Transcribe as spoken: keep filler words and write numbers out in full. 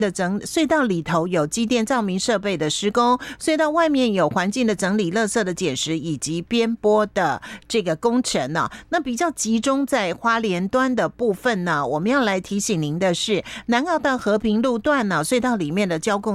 的整隧道里头有机电照明设备的施工，隧道外面有环境的整理、垃圾的捡拾以及边坡的这个工程呢、啊。那比较集中在花莲端的部分呢，我们要来提醒您的是，南澳到和平路段呢、啊，隧道里面的交工